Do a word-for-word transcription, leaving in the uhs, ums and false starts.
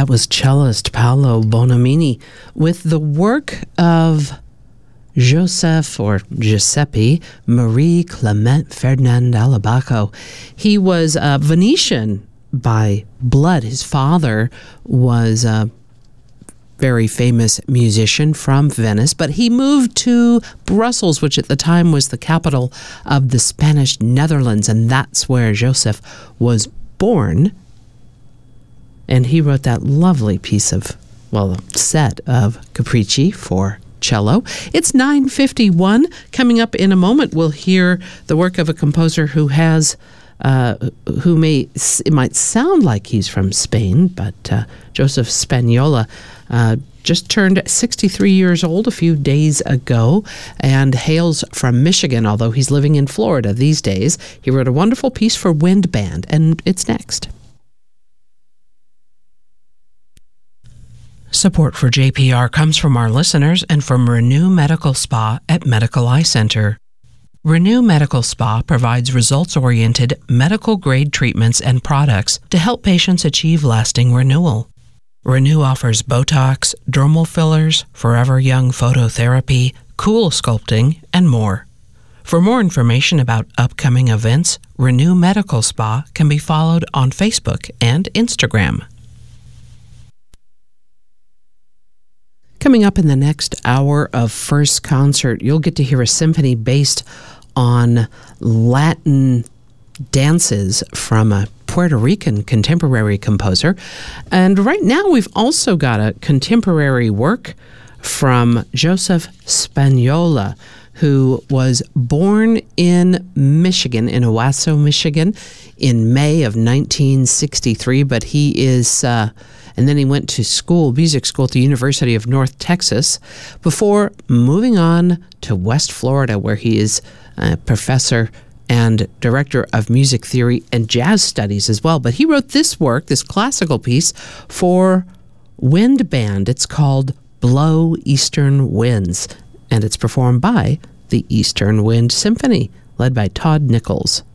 That was cellist Paolo Bonamini with the work of Joseph or Giuseppe Marie Clement Ferdinand Alabacco. He was a Venetian by blood. His father was a very famous musician from Venice, but he moved to Brussels, which at the time was the capital of the Spanish Netherlands, and that's where Joseph was born. And he wrote that lovely piece of, well, set of Capricci for cello. It's nine fifty-one. Coming up in a moment, we'll hear the work of a composer who has, uh, who may, it might sound like he's from Spain, but uh, Joseph Spagnola uh, just turned sixty-three years old a few days ago and hails from Michigan, although he's living in Florida these days. He wrote a wonderful piece for wind band, and it's next. Support for J P R comes from our listeners and from Renew Medical Spa at Medical Eye Center. Renew Medical Spa provides results-oriented medical-grade treatments and products to help patients achieve lasting renewal. Renew offers Botox, dermal fillers, Forever Young phototherapy, cool sculpting, and more. For more information about upcoming events, Renew Medical Spa can be followed on Facebook and Instagram. Coming up in the next hour of First Concert, you'll get to hear a symphony based on Latin dances from a Puerto Rican contemporary composer. And right now we've also got a contemporary work from Joseph Spagnola, who was born in Michigan, in Owasso, Michigan, in May of nineteen sixty-three, but he is... Uh, And then he went to school, music school at the University of North Texas, before moving on to West Florida, where he is a professor and director of music theory and jazz studies as well. But he wrote this work, this classical piece, for wind band. It's called Blow Eastern Winds, and it's performed by the Eastern Wind Symphony, led by Todd Nichols.